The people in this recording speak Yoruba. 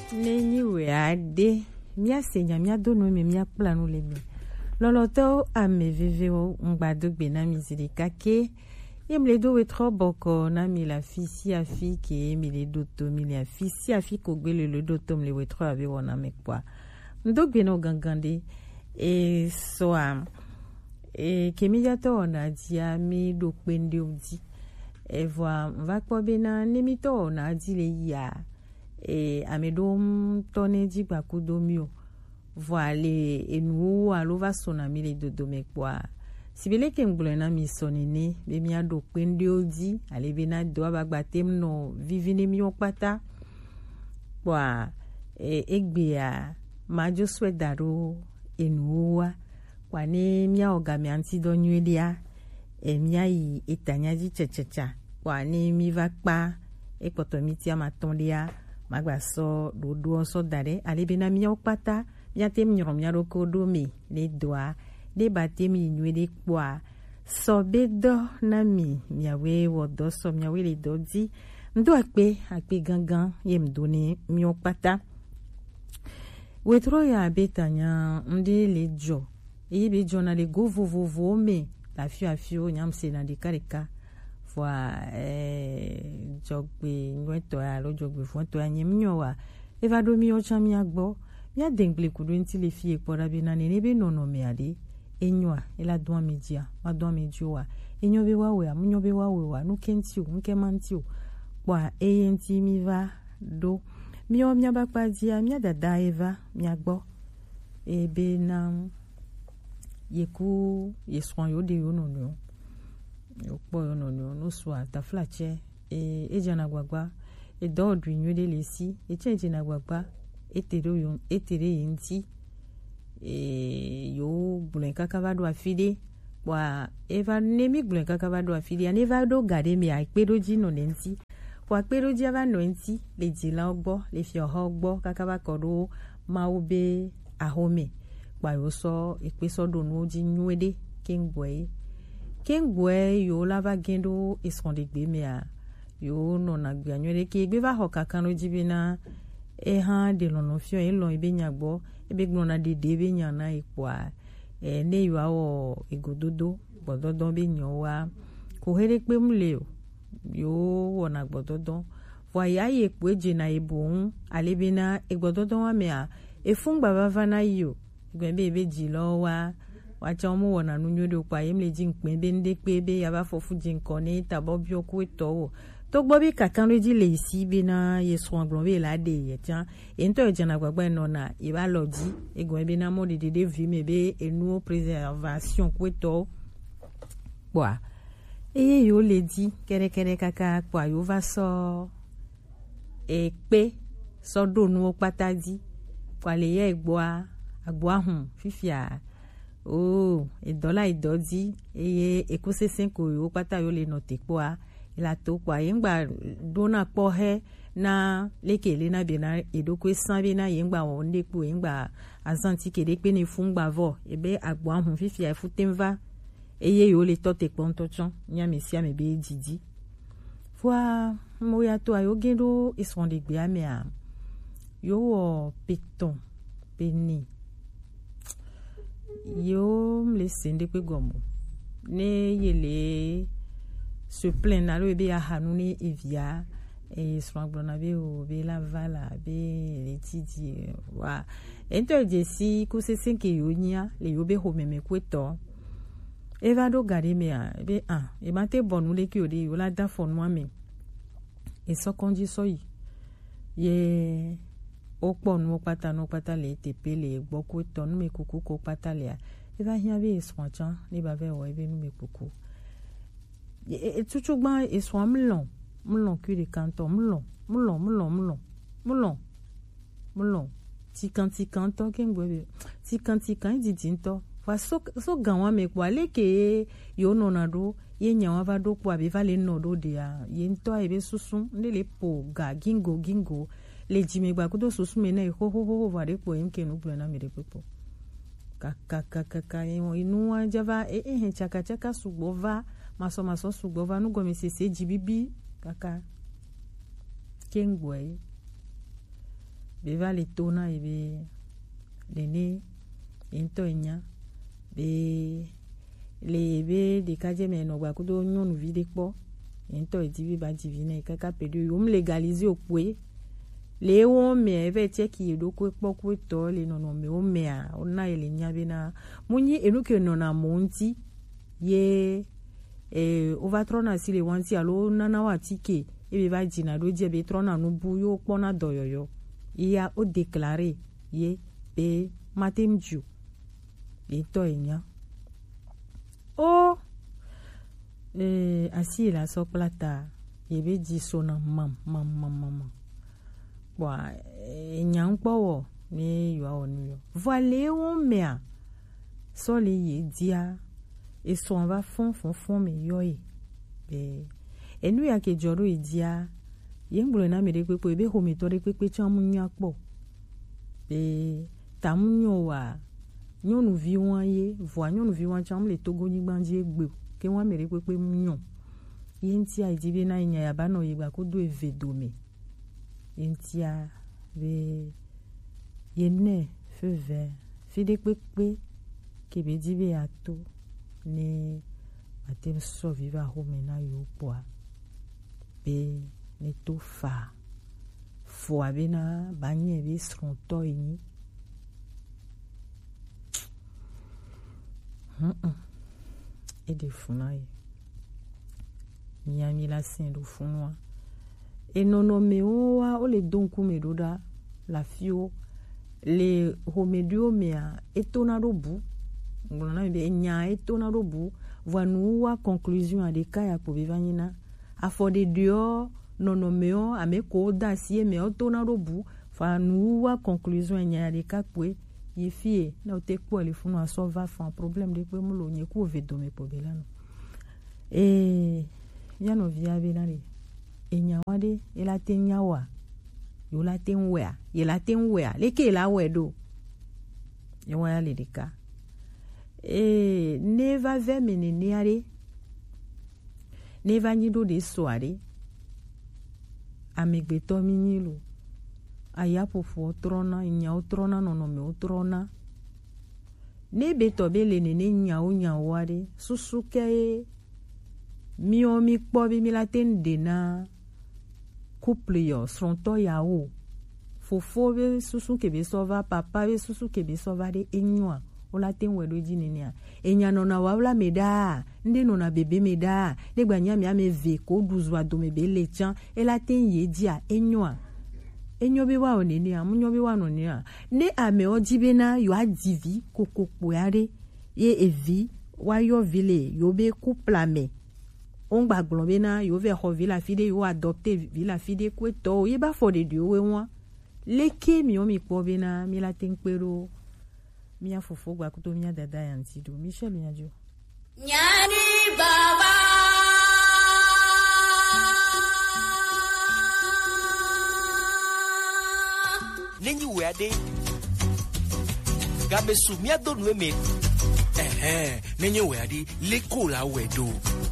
Nenyiwe ade mia senya mia dono me mia planu le me loloto ame veveo ngbado gbe na mizili kake yemle do wetro boko na mi la fisi afi ke mi le doto mi la fisi afi ko gbe le doto mi le wetro ave wona me kwa ndo gbe no gangande e so am e kemi jato ona dia mi do pende odi e voa va kwa bena nemito na di le ya e amedom tone di bakudomio voile enu alo va sona mi le dodo me kwa sibele ke ngbulo na mi sonene be mi ado pende odi ale bena do abagbate mno vivine mi opata kwa egbe ya majo swedaro enu kwa ne mi oga mi anti do nyuelia mi ai etanya ji chechecha kwa ne mi va pa ekoto mi ti amatondia magba so dodo so dare ale bena mi opata mi tem nyom ya rokodo mi le doa de batem nyue de kwa so bedo na mi awe wodo so mi awe le dodi ndo akpe gangan yem doni mi opata wetro ya betanya ndi le jo e be jona le go vovovo me la fio nyam se na de kareka fois jogbe nweto ya lo jogbe fonto ya nyemnyowa eva do mi o chami agbo ya dengle kudu nti le fie pora bi na ne be nono me ade enyoa ela do media ma do medioa enyo be wawe amunyo be wawe wa no kenti o nke manti o kwa enti mi va do mi o mya bakpa dia mya dada eva mya gbo e be na yeku yeswan yo de yo nono okpo yo nono no so ata flache ejana gbagba e do odri nyude lesi e change na gbagba etere yinti yo bulen kakava do afide wa eva nemi bulen kakava do afide ya neva do gade mi akpedo ji no nenti wa akpedo ji ava no nti le jila ogbo le fi oho ogbo kakava kodo maube ahome pa yo so ipeso do no ji nyude kengwe yo lava gendo isondegbe me a yo no na gbe anyure ke gbe va ho kakano jibina ha de lono fio e lo ibe nyagbo ebe gbona de be nyana ipwa ne yo awo igododo bododo be nyowa ko here pe mle yo wona gbododo wa ya ye pe je na ibun alebina igbododo wa me a efungba bava na yo igbe ebe jilo wa wacha omo wona nunyo de pa yemle jin pe be nde pe be ya ba fofu jin ko ni tabo bi oku to to gbo bi kakan reji le isi bi na yeso anglon be la de ye tian ento e jana gbagba no na e ba loji egun be na mo de vi me be enu préservation ku to kwa eye yo le di kere kaka kwa yo va so e pe so do nu patadi kwa le ye agbo ahun fifia ìdọ́là ìdọ́dí eye ekosese ko yo pata yo le note kwa ila to kwa yengba dona po he na lekele na bena edoko san be na yengba won depo yengba azanti kede pe ni fungba vo ebe agbo ahun fifi ai futenva eye yo le tote ponto chon nya mesia me be didi fois mo ya to ayo gendo isonde gbe ame a yo peton peni yo me sende pe gomo ne yele se plaindre alo be ahanu ni evia e swangbona be o be la vala be letidi wa ento jesi ku se senke yo nya le yo be ho meme kweto eva do gade me a be e mate bonu le ki o de yo la da fon mo me e so konji so yi ye okpo nu pata le tepe le gboko tonu me kuku ko pata le eva hia be swanchan ni ba ve o ebe nu me kuku e tuchugba e swam mlon ku de kanto mlon ti kanto kengwe be ti kan di dinto fa so ganwa me kwa leke yo no na do ye nyawa va do kwa be va le no do de ya ye nto ebe susun ne le po ga gingo le jime gba kudo susu me na ho va de po yemke nu plana me de popo kaka inu wa java chaka sugbova maso sugbova nu go me se jibibi kaka kengwe be va le tona e be dene into nya be le be de kaje me no gba kudo nyonu vide po into e divi ba divine kaka pedo yo légaliser okwe le wo me eve cheki do ko po to le no me o me a ona ele nya be na munyi enu ke no na monti ye overtrona si le wanti alo nana wa tike e be va jina do je be trona no bu yo pona doyoyo ia o déclarer ye be matemju into enya o asi la so plata ye be di sona mam wa nyang powo ni yo onu yo voile o mea so le ye dia et son va fond me yoy be enu ya ke joro e dia ye ngbulo na me de pepe be ho mi to de pepe chan mu nya po be tamunyo wa nyonu vi won ye vo nyonu vi won chan le togo ni gbandi egbe ke won me de pepe mu nyon ye ntia idibe na nya ya ba no ye gba ko do evedome ntia be ye ne feve fi de pepe ke be dibe ato ne atem so viva home na yo poa be ne to fa fo abena banye be stronto ini e de funai nyami la sin do funwa e nono me o le donku me doda la fio le homedio mea etona robu ngona be nya etona robu vanua conclusion a de kaya po bivanyina afode dio nono meo ame ko dasie me otona robu vanua conclusion nya de kakwe ye fie na o te ko le funu aso va fa problème de ko mulo nye ko vedome po belano ya no via benari enya wade ela tenyawa yo la tenwea ye la tenwea leke la wedo yo ya le deka ne va ve meneniare ne va nyido de soare amegbeto minilo aya pofu trona nya otrona nono me otrona ne beto bele ne nya o nya ware susuke mio mi kpo bi mi la tende na couple yo stronto ya o fofo be susu ke be sova papa be susu ke be sova de enwa o la ten wedo ji nenia enya no na wawla meda ndi no na bebe meda de gbanya mi ame ve ko duzwa do me be le chan e la ten ye dia enwa enyo be wa oneni a munyo be wa no ni a ne ame ojibe na yo adivi kokokpo yare ye evi wa yo vile yo be couple ame on gba glombe na yo ve ho villa fide yo adopter villa fide kweto ye ba for de dio we won leke mi o mi po be na mi la tenpero mi afofo gba kuto mi dada yanti do Michel Nyajo nyani baba nenyi we ade gabe su mi adonu eme nenyi we ade leko la we do